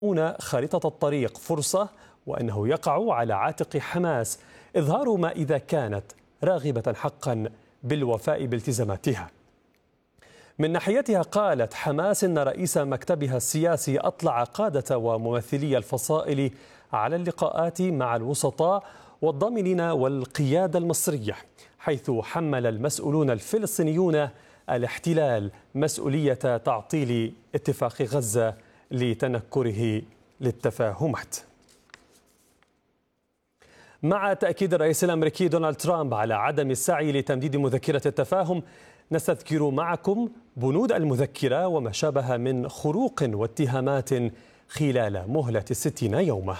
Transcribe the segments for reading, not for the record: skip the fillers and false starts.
خارطة الطريق فرصة، وأنه يقع على عاتق حماس إظهار ما إذا كانت راغبة حقا بالوفاء بالتزاماتها. من ناحيتها قالت حماس إن رئيس مكتبها السياسي أطلع قادة وممثلي الفصائل على اللقاءات مع الوسطاء والضامنين والقيادة المصرية، حيث حمل المسؤولون الفلسطينيون الاحتلال مسؤولية تعطيل اتفاق غزة لتنكره للتفاهمات. مع تأكيد الرئيس الأمريكي دونالد ترامب على عدم السعي لتمديد مذكرة التفاهم، نستذكر معكم بنود المذكرة وما شابه من خروق واتهامات خلال مهلة 60 يوما.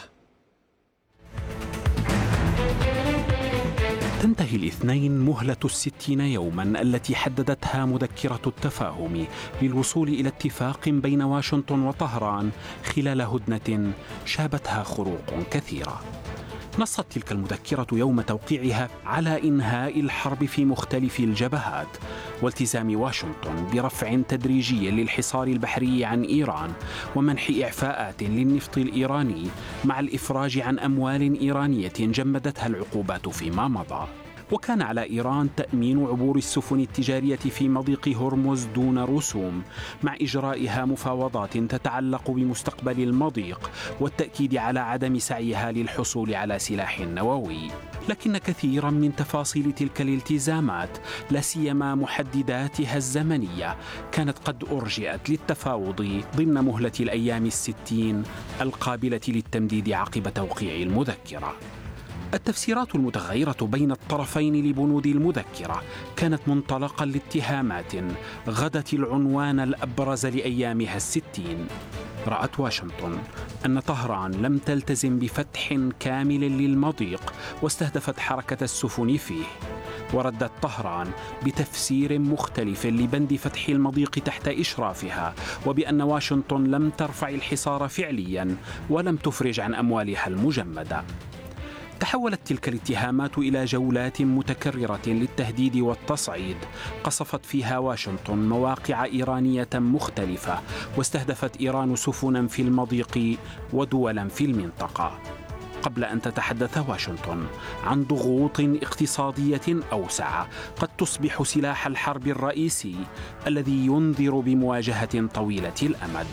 تنتهي الاثنين مهلة 60 يوما التي حددتها مذكرة التفاهم للوصول إلى اتفاق بين واشنطن وطهران خلال هدنة شابتها خروق كثيرة. نصت تلك المذكرة يوم توقيعها على إنهاء الحرب في مختلف الجبهات والتزام واشنطن برفع تدريجي للحصار البحري عن إيران ومنح إعفاءات للنفط الإيراني مع الإفراج عن أموال إيرانية جمدتها العقوبات فيما مضى. وكان على إيران تأمين عبور السفن التجارية في مضيق هرمز دون رسوم، مع إجرائها مفاوضات تتعلق بمستقبل المضيق والتأكيد على عدم سعيها للحصول على سلاح نووي. لكن كثيرا من تفاصيل تلك الالتزامات، لا سيما محدداتها الزمنية، كانت قد أرجئت للتفاوض ضمن مهلة الأيام 60 القابلة للتمديد عقب توقيع المذكرة. التفسيرات المتغيرة بين الطرفين لبنود المذكرة كانت منطلقا لاتهامات غدت العنوان الأبرز لأيامها 60. رأت واشنطن أن طهران لم تلتزم بفتح كامل للمضيق واستهدفت حركة السفن فيه، وردت طهران بتفسير مختلف لبند فتح المضيق تحت إشرافها، وبأن واشنطن لم ترفع الحصار فعليا ولم تفرج عن أموالها المجمدة. تحولت تلك الاتهامات إلى جولات متكررة للتهديد والتصعيد، قصفت فيها واشنطن مواقع إيرانية مختلفة، واستهدفت إيران سفنا في المضيق ودولا في المنطقة، قبل أن تتحدث واشنطن عن ضغوط اقتصادية أوسع قد تصبح سلاح الحرب الرئيسي الذي ينذر بمواجهة طويلة الأمد.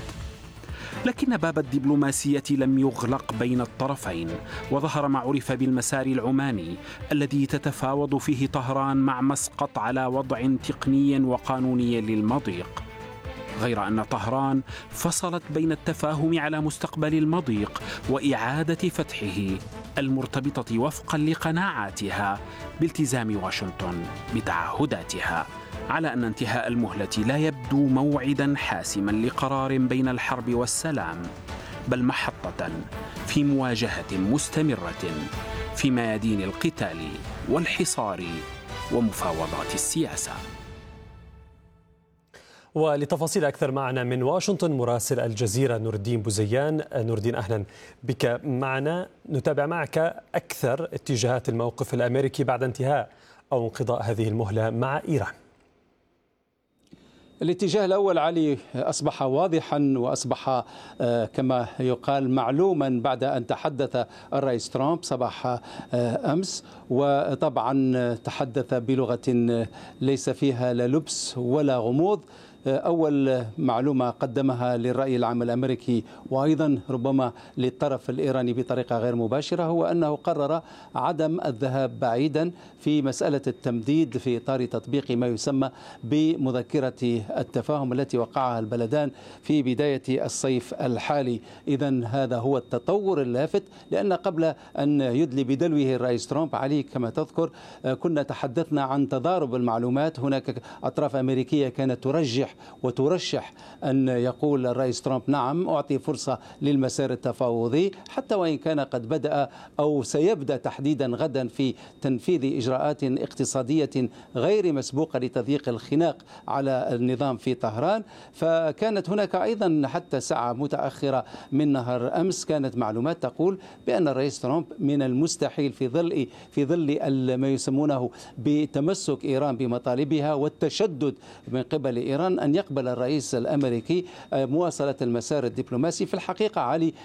لكن باب الدبلوماسية لم يغلق بين الطرفين، وظهر ما عرف بالمسار العماني الذي تتفاوض فيه طهران مع مسقط على وضع تقني وقانوني للمضيق، غير أن طهران فصلت بين التفاهم على مستقبل المضيق وإعادة فتحه المرتبطة وفقا لقناعاتها بالتزام واشنطن بتعهداتها، على أن انتهاء المهلة لا يبدو موعدا حاسما لقرار بين الحرب والسلام، بل محطة في مواجهة مستمرة في ميادين القتال والحصار ومفاوضات السياسة. ولتفاصيل أكثر معنا من واشنطن مراسل الجزيرة نور الدين بوزيان. نور الدين، أهلا بك معنا. نتابع معك أكثر اتجاهات الموقف الأمريكي بعد انتهاء أو انقضاء هذه المهلة مع إيران. الاتجاه الأول علي أصبح واضحا وأصبح كما يقال معلوما بعد أن تحدث الرئيس ترامب صباح أمس، وطبعا تحدث بلغة ليس فيها لا لبس ولا غموض. أول معلومة قدمها للرأي العام الأمريكي وأيضا ربما للطرف الإيراني بطريقة غير مباشرة هو أنه قرر عدم الذهاب بعيدا في مسألة التمديد في إطار تطبيق ما يسمى بمذكرة التفاهم التي وقعها البلدان في بداية الصيف الحالي. إذن هذا هو التطور اللافت، لأن قبل أن يدلي بدلوه الرئيس ترامب علي كما تذكر كنا تحدثنا عن تضارب المعلومات. هناك أطراف أمريكية كانت ترجح وترشح أن يقول الرئيس ترامب نعم أعطي فرصة للمسار التفاوضي، حتى وإن كان قد بدأ أو سيبدأ تحديدا غدا في تنفيذ إجراءات اقتصادية غير مسبوقة لتضييق الخناق على النظام في طهران. فكانت هناك أيضا حتى ساعة متأخرة من نهار أمس كانت معلومات تقول بأن الرئيس ترامب من المستحيل في ظل ما يسمونه بتمسك إيران بمطالبها والتشدد من قبل إيران أن يقبل الرئيس الأمريكي مواصلة المسار الدبلوماسي. في الحقيقة علي